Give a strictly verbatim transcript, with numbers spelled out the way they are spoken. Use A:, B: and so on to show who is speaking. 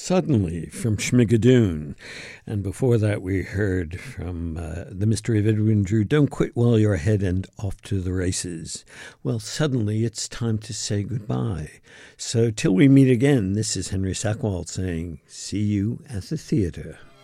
A: Suddenly from Schmigadoon. And before that we heard from uh, The Mystery of Edwin Drew, Don't Quit While You're Ahead and Off to the Races. Well, suddenly it's time to say goodbye. So till we meet again, this is Henry Sackwald saying, see you at the theater.